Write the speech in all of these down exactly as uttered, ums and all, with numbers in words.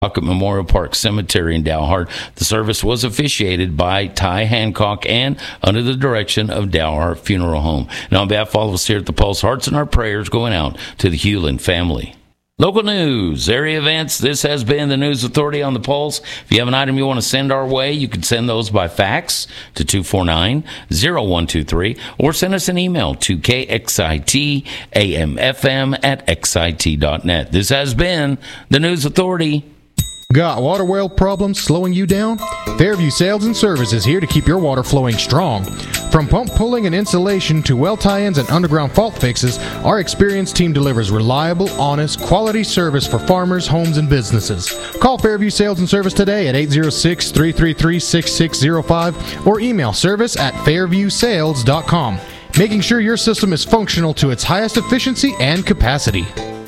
at Memorial Park Cemetery in Dalhart. The service was officiated by Ty Hancock and under the direction of Dalhart Funeral Home. And on behalf of all of us here at the Pulse, hearts and our prayers going out to the Hewlin family. Local news, area events. This has been the News Authority on the Pulse. If you have an item you want to send our way, you can send those by fax to two four nine, zero one two three or send us an email to k x i t a m f m at x i t dot net. This has been the News Authority. Got water well problems slowing you down? Fairview Sales and Service is here to keep your water flowing strong. From pump pulling and insulation to well tie-ins and underground fault fixes, our experienced team delivers reliable, honest, quality service for farmers, homes, and businesses. Call Fairview Sales and Service today at eight zero six, three three three, six six zero five or email service at fairview sales dot com, making sure your system is functional to its highest efficiency and capacity.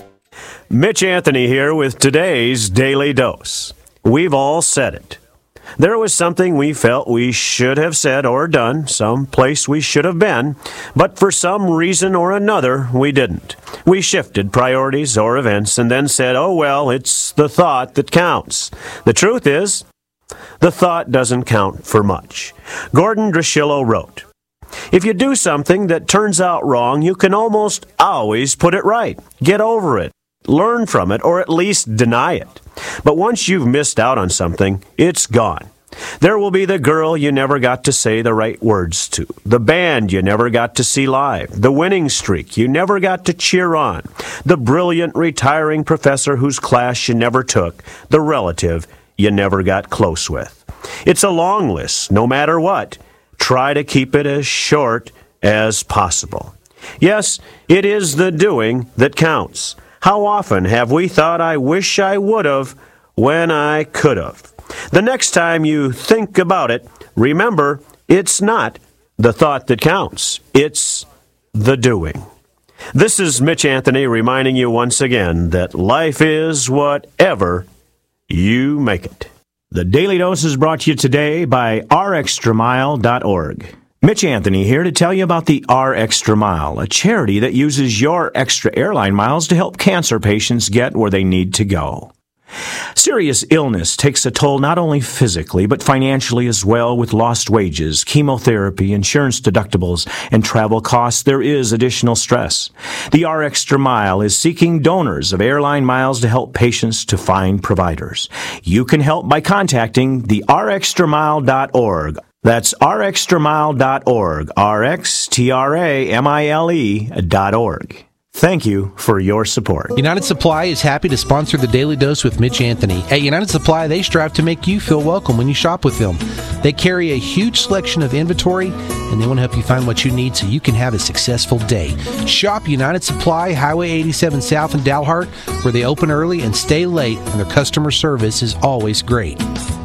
Mitch Anthony here with today's Daily Dose. We've all said it. There was something we felt we should have said or done, some place we should have been, but for some reason or another, we didn't. We shifted priorities or events and then said, oh, well, it's the thought that counts. The truth is, the thought doesn't count for much. Gordon Drusilla wrote, if you do something that turns out wrong, you can almost always put it right. Get over it. Learn from it, or at least deny it. But once you've missed out on something, it's gone. There will be the girl you never got to say the right words to, the band you never got to see live, the winning streak you never got to cheer on, the brilliant retiring professor whose class you never took, the relative you never got close with. It's a long list, no matter what. Try to keep it as short as possible. Yes, it is the doing that counts. How often have we thought, I wish I would have, when I could have? The next time you think about it, remember, it's not the thought that counts. It's the doing. This is Mitch Anthony reminding you once again that life is whatever you make it. The Daily Dose is brought to you today by r extra mile dot org. Mitch Anthony here to tell you about the R Extra Mile, a charity that uses your extra airline miles to help cancer patients get where they need to go. Serious illness takes a toll not only physically, but financially as well. With lost wages, chemotherapy, insurance deductibles, and travel costs, there is additional stress. The R Extra Mile is seeking donors of airline miles to help patients to find providers. You can help by contacting the r extra mile dot org. That's r extra mile dot org, R X T R A M I L E dot org. Thank you for your support. United Supply is happy to sponsor the Daily Dose with Mitch Anthony. At United Supply, they strive to make you feel welcome when you shop with them. They carry a huge selection of inventory, and they want to help you find what you need so you can have a successful day. Shop United Supply, Highway eighty-seven South in Dalhart, where they open early and stay late, and their customer service is always great.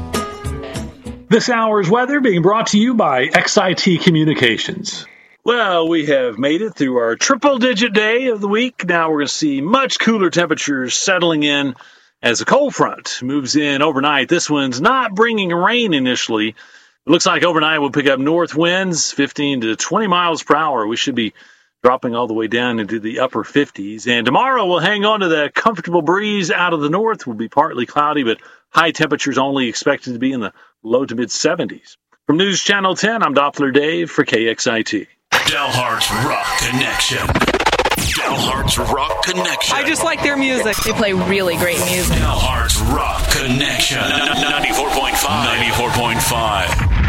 This hour's weather being brought to you by X I T Communications. Well, we have made it through our triple-digit day of the week. Now we're going to see much cooler temperatures settling in as a cold front moves in overnight. This one's not bringing rain initially. It looks like overnight we'll pick up north winds, fifteen to twenty miles per hour. We should be dropping all the way down into the upper fifties. And tomorrow we'll hang on to the comfortable breeze out of the north. Will be partly cloudy, but high temperatures only expected to be in the low to mid seventies. From News Channel ten, I'm Doppler Dave for K X I T. Dalhart's Rock Connection. Dalhart's Rock Connection. I just like their music. They play really great music. Dalhart's Rock Connection. ninety-four point five. ninety-four point five.